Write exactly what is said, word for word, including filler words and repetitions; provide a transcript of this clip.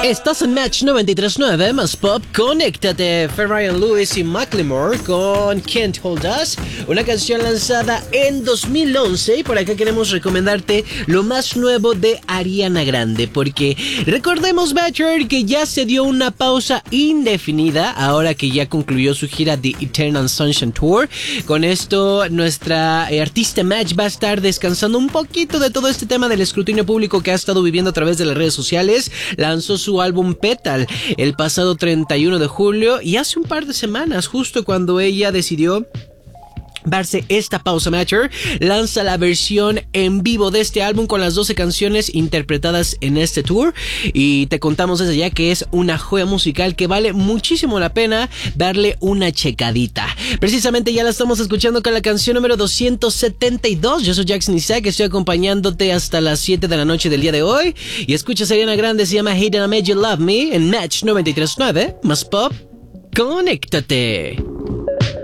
Estás en Match noventa y tres punto nueve, más pop, conéctate. Ryan Lewis y Macklemore con Can't Hold Us, una canción lanzada en dos mil once. Y por acá queremos recomendarte lo más nuevo de Ariana Grande, porque recordemos, Matcher, que ya se dio una pausa indefinida ahora que ya concluyó su gira de Eternal Sunshine Tour. Con esto nuestra eh, artista Match va a estar descansando un poquito de todo este tema del escrutinio público que ha estado viviendo a través de las redes sociales. Lanzó su álbum Petal el pasado treinta y uno de julio, y hace un par de semanas, justo cuando ella decidió darse esta pausa, Matcher, lanza la versión en vivo de este álbum con las doce canciones interpretadas en este tour, y te contamos desde ya que es una joya musical que vale muchísimo la pena darle una checadita. Precisamente ya la estamos escuchando con la canción número doscientos setenta y dos. Yo soy Jackson Isaac, estoy acompañándote hasta las siete de la noche del día de hoy, y escuchas a Ariana Grande, se llama Hey Then I Made You Love Me en Match noventa y tres punto nueve, más pop, conéctate.